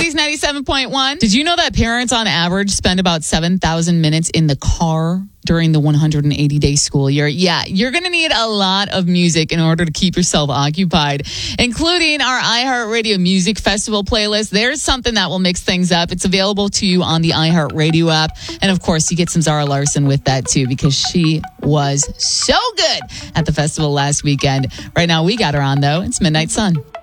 Kicks 97.1. Did you know that parents on average spend about 7,000 minutes in the car during the 180-day school year? Yeah, you're going to need a lot of music in order to keep yourself occupied, including our iHeartRadio Music Festival playlist. There's something that will mix things up. It's available to you on the iHeartRadio app. And of course, you get some Zara Larsson with that too, because she was so good at the festival last weekend. Right now, we got her on, though. It's Midnight Sun.